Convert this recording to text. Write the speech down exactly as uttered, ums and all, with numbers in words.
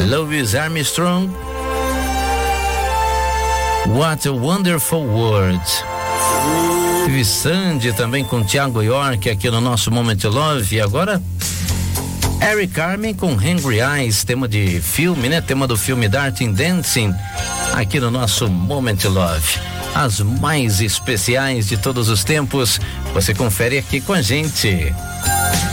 Louis Armstrong, What a Wonderful World. Teve Sandy também com Thiago York aqui no nosso Moment Love. E agora Eric Carmen com Hungry Eyes, tema de filme, né? Tema do filme Dirty Dancing, aqui no nosso Moment Love. As mais especiais de todos os tempos, você confere aqui com a gente.